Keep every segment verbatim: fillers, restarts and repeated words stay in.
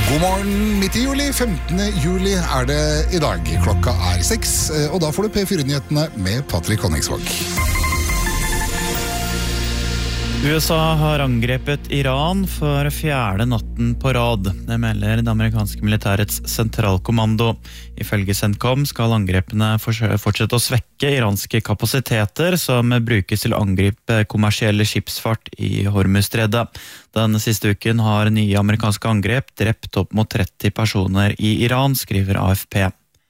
God morgen, midt i juli, femtende juli er det i dag. Klokka er seks, og da får du P fire-nyhetene med Patrick Honningsvåg. U S A har angrepet Iran for fjerde natten på rad. Det melder det amerikanske militærets sentralkommando. Ifølge CENTCOM skal angrepene fortsette å svekke iranske kapasiteter som brukes til å angripe kommersielle skipsfart i Hormuzstredet. Den siste uken har nye amerikanske angrep drept opp mot tretti personer i Iran, skriver A F P.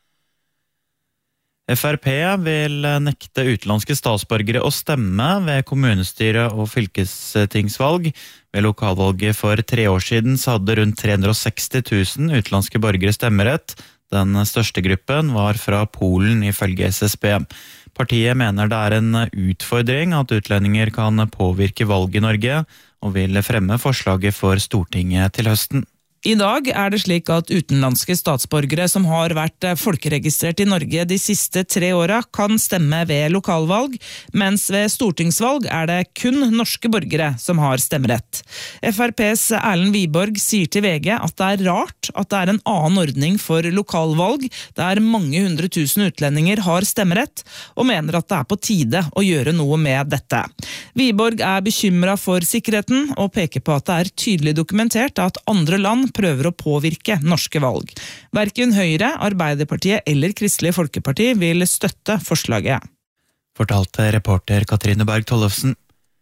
F R P vil nekte utenlandske statsborgere å stemme ved kommunestyre- og fylkestingsvalg. Ved lokalvalget for tre år siden så hadde rundt tre hundre og seksti tusen utenlandske borgere stemmerett. Den største gruppen var fra Polen, ifølge S S B. Partiet mener det er en utfordring at utlendinger kan påvirke valg i Norge, og vil fremme forslaget for Stortinget til høsten. I dag er det slik at utenlandske statsborgere som har vært folkeregistrert i Norge de siste tre åra kan stemme ved lokalvalg, mens ved stortingsvalg er det kun norske borgere som har stemmerett. F R P's Erlend Wiborg sier til V G at det er rart at det er en annen ordning for lokalvalg, der mange hundre tusen utlendinger har stemmerett, og mener at det er på tide å gjøre noe med dette. Wiborg er bekymret for sikkerheten, og peker på at det er tydelig dokumentert at andre land prøver å påvirke norske valg. Hverken Høyre, Arbeiderpartiet eller Kristelig Folkeparti vil støtte forslaget. Fortalte reporter Katrine Berg Tollefsen.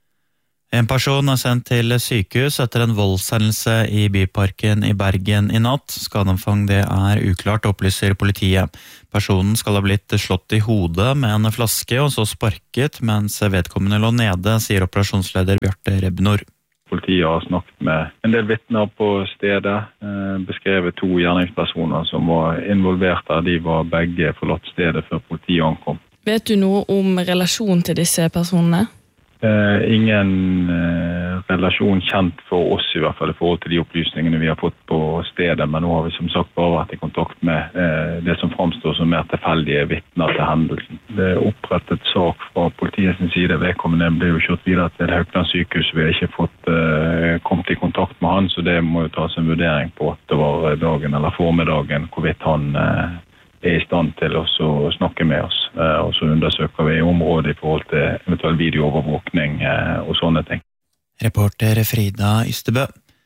En person er sendt til sykehus etter en voldshendelse i Byparken i Bergen i natt. Skadeomfang det er uklart, opplyser politiet. Personen skal ha blitt slått i hodet med en flaske og så sparket mens vedkommende lå nede, sier operasjonsleder Bjarte Rebnor. Politiet har snakket med en del vittner på stedet, beskrevet to gjerningspersoner som var involvert der. De var begge forlatt stedet før politiet ankom. Vet du noe om relasjon til disse personene? Eh, ingen eh, relasjon kjent for oss i hvert fall i forhold til de opplysningene vi har fått på stedet, men nå har vi som sagt bare vært i kontakt med eh, det som fremstår som mer tilfeldige vittner til hendelsen. Det er opprettet sak fra politiets side. Vedkommende ble jo kjørt videre til Haukeland sykehus. Vi har ikke fått eh, kommet i kontakt med han, så det må jo tas en vurdering på at det var dagen eller formiddagen hvorvidt han eh, er i stand til å snakke med oss, og så undersøker vi området i forhold til eventuell videoovervåkning og sånne ting. Reporter Frida Ystebø.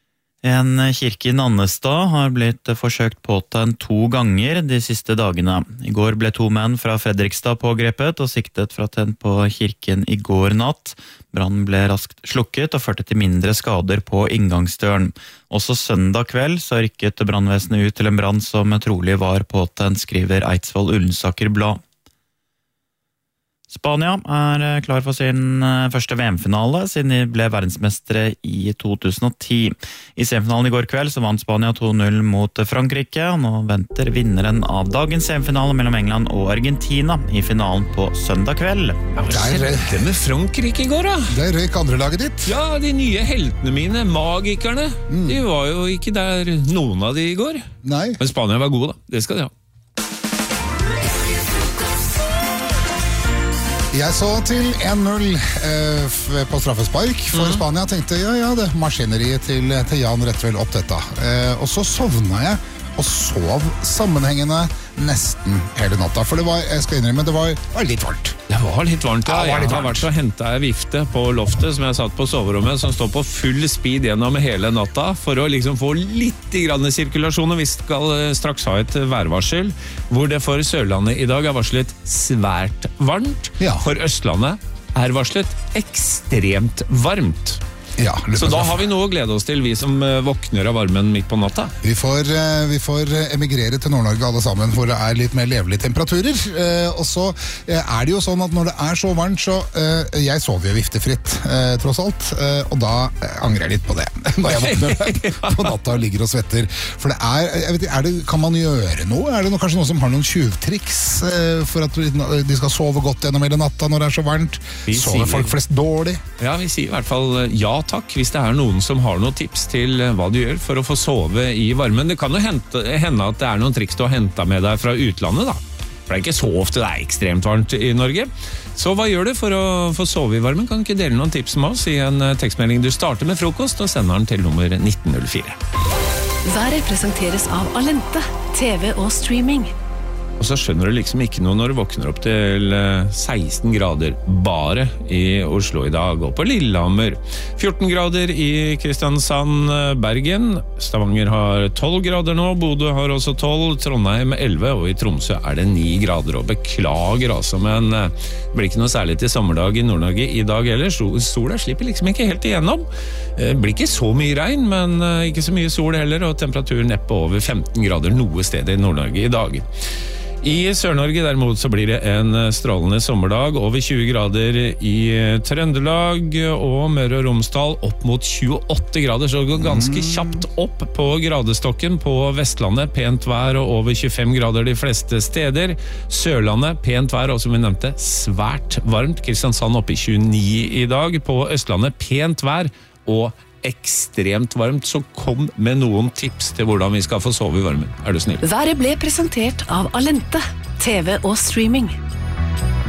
En kirke i Nannestad har blitt forsøkt påtent to ganger de siste dagene. I går ble to menn fra Fredrikstad pågrepet og siktet for attent på kirken i går natt. Brannen ble raskt slukket og førte til mindre skader på inngangsdøren. Også søndag kveld så rykket brannvesenet ut til en brann som trolig var påtent, skriver Eidsvoll Ullensaker Blad. Spania er klar for sin første V M-finale siden de ble verdensmestere i to tusen og ti. I semifinalen i går kveld så vant Spania to null mot Frankrike, og nå venter vinneren av dagens semifinale mellom England og Argentina i finalen på søndag kveld. Ja, hva skjedde med Frankrike i går da? Det røyk andre laget ditt. Ja, de nye heltene mine, magikerne, mm. de var jo ikke der noen av de i går. Nei. Men Spania var gode da, det skal de ha. Jeg så til en null eh, på straffespark for mm. Spania. Tenkte, ja, ja, det maskineriet til, til Jan rett vel opp dette. Eh, og så sovna jeg og sov sammenhengende nesten hele natta. For det var, jeg skal innrømme, det var, var litt varmt. Det var litt varmt, ja. ja var litt jeg har vært så hentet en vifte på loftet som jeg satt på soverommet, som står på full speed gjennom hele natta, for å liksom få litt grann sirkulasjon, og vi skal straks ha et værvarsel, hvor det for Sørlandet i dag er varslet svært varmt, ja. For Østlandet er varslet ekstremt varmt. Ja, så da har vi noe å glede oss til, vi som våkner av varmen midt på natta. Vi får, vi får emigrere til Nord-Norge alle sammen, hvor det er litt mer levelige temperaturer. Og så er det jo sånn at når det er så varmt, så jeg sover jo viftefritt, tross alt. Og da angrer jeg litt på det, når jeg våkner på natta og ligger og svetter. For det er, jeg vet ikke, er det, kan man gjøre noe? Er det noe, kanskje noen som har noen tjuvtriks for at de skal sove godt gjennom hele natta når det er så varmt? Vi Sover sier, folk flest dårlig? Ja, vi sier i hvert fall ja takk, hvis det er noen som har noen tips til hva du gjør for å få sove i varmen. Det kan jo hente, hende at det er noen triks du har hentet med deg fra utlandet da. For det er ikke så ofte det er ekstremt varmt i Norge. Så hva gjør du for å få sove i varmen? Kan du ikke dele noen tips med oss i en tekstmelding? Du starter med frokost og sender den til nummer nitten null fire. Været presenteres av Alente, T V og streaming. Og så skjønner du liksom ikke noe når du våkner opp til seksten grader bare i Oslo i dag, og på Lillehammer. fjorten grader i Kristiansand, Bergen. Stavanger har tolv grader nå, Bodø har også tolv, Trondheim elleve, og i Tromsø er det ni grader. Og beklager altså, men det blir ikke noe særlig til sommerdag i Nord-Norge i dag heller. Sola slipper liksom ikke helt igjennom. Det blir ikke så mye regn, men ikke så mye sol heller, og temperaturen neppe over femten grader noe sted i Nord-Norge i dag. I Sør-Norge derimot så blir det en strålende sommerdag, over tjue grader i Trøndelag og Møre og Romsdal opp mot tjueåtte grader, så det går ganske kjapt opp på gradestokken. På Vestlandet pent vær og over tjuefem grader de fleste steder. Sørlandet pent vær og som vi nevnte svært varmt, Kristiansand oppe i tjueni i dag. På Østlandet pent vær og ekstremt varmt, så kom med noen tips til hvordan vi skal få sove i varmen. Er du snill? Været ble presentert av Alente, T V og streaming.